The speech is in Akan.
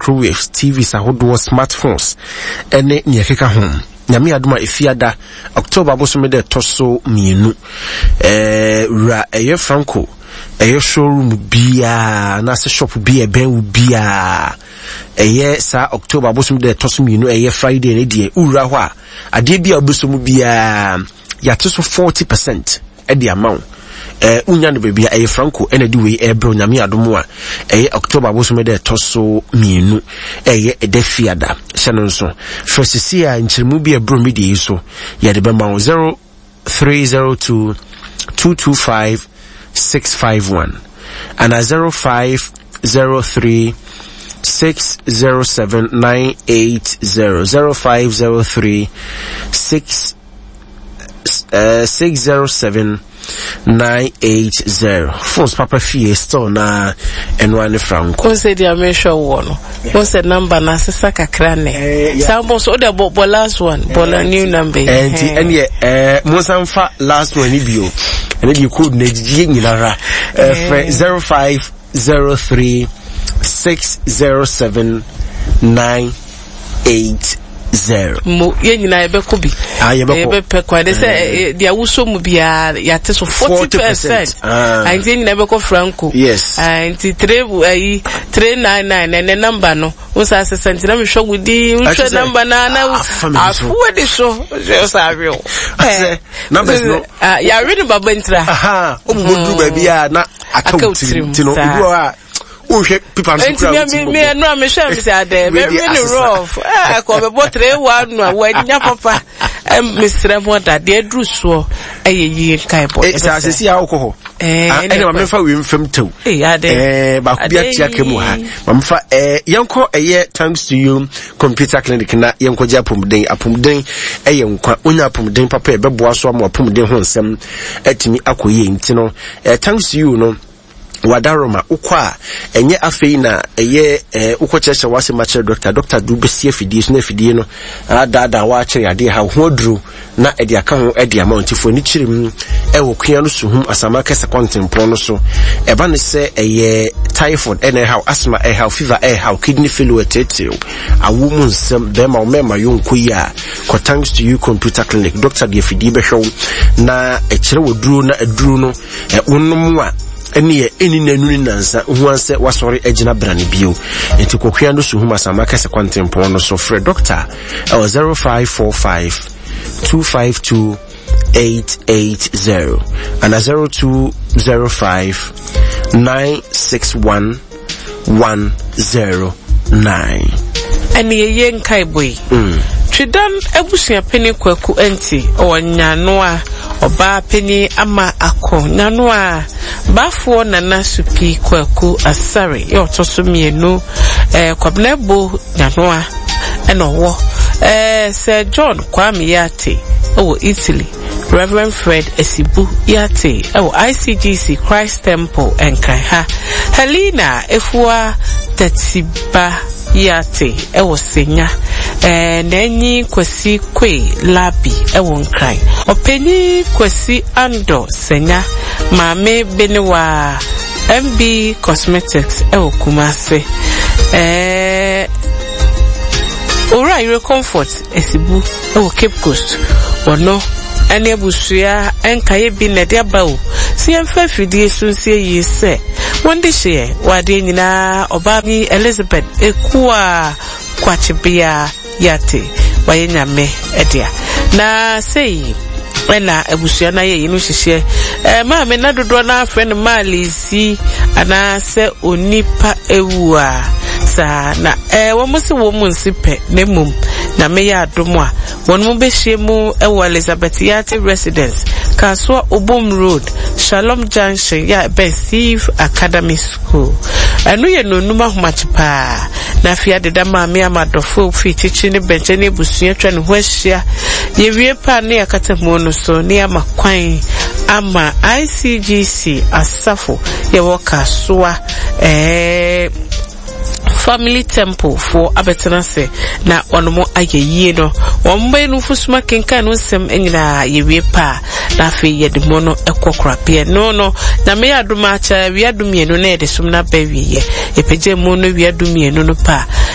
microwaves, TVs, ahodo, smartphones, ene nyekeka home. Nyame aduma efiada October abosume de toso mienu. Ra eye Franco. Eye showroom bia na se shop bia ben bia. Eye sa October abosume de toso mienu eye Friday ne die ura ho a ade bia abosume bia ya to so 40% e the amount. Unya no baby eye Franco ene di we ebro nyame adomo a eye October abosume de toso mienu eye edefiada hyeno nso first a nchiremu bi ebro mi di so ya de bema 0302 225 651 and 0503 607 980 0503 607 980 phones papa fee store na enwane Franco say dia measure one what's the number na sesa kakra ne sambo so the last one bola new number and mo sanfa last one ni bio and the code na gigi nyinara 0503 607 980 mo yenyina ebeko bi ebepɛ kwa de say dia wuso mu bia ya te so 40% and yenyina ebeko Franco yes and 399 and the number no usa sesenti na me hwe wudi hwe number na afu de so sabe o numbers no ya read baba ntra omudu ba bia na account ti no ibu a o hwe people so crowd me no me share me say ade very rough ko be botre wa no wanya papa Mr. Moda de dru so yi kai bo sa sesi a wo ho ene ma me fa we mfam tew ba ku bia tia kemu ha ma me fa yenko thanks to you computer clinic na yenko ja apomden nkwa onya apomden papa e beboa so am apomden ho nsem atimi akoye ntino thanks to you no wadaroma ukwa enye afei na ukocheche wase mache doctor du besie fidie so na fidie no ada wa kire ade ha hodru na ede aka ho ede amount fo ni chirim wokua no suhum asama kese contempo no so eba ne se typhoid how asthma how fever how kidney failure tetew awu nsem be ma o mema yonko yi a thanks to you computer clinic doctor de fidie be hwo na kire woduru na aduru no wonnom a eni nanuni nansa huanse wasori ejina brani bio enti kokwia ndo so huma sama kase kwantempo no so free doctor 0545 252 880 and 0205 961 109 eni yen kai boy Tridan ebusua peni kwaku enti onyano a oba peni ama akọ nyano a bafo nana supi kwaku asare e otoso mienu kwabnebo nyano a enowo Sir John Kwame Yate o Italy Reverend Fred Esibu Yate o ICGC Christ Temple Enkai Helena Efua Tetiba Yate ewo senya nenyi kwesi kwe labi ewo nkrai openi kwesi ando senya mame benewa MB Cosmetics ewo kumase ora ire comfort Esibu ewo Cape Coast ono ene abusuya enkaye bi na de abawo si emfa fidie sunsie yi se wonde hye wade nyina obami Elizabeth Ekua kwachibia Yate waye nyame edia na sei ena abusuya na ye yinu hye ma me na dodo na friend malisi ana se onipa ewua sa na womusi womunsipe nemum na me ya adomo a wonmu behye mu ewo Elizabeth Yate residence Kaswa Obom Road Shalom Junction ya Besive Academy School anu ye nonuma homachipa na fia de dama me amadofo fitichi ne benche ne busua twa ne hwahia ye wie pa ne akatamu no so ne amakwan ama ICGC asafo ye wo Kaswa Family Temple for abetenase na onomo ayeye no wombe no fusuma kenkan no sem enyina yewie pa na fe yede mono ekokora pe no na me aduma cha wiadumie no na ede sum na ba wiye epeje mo no wiadumie no pa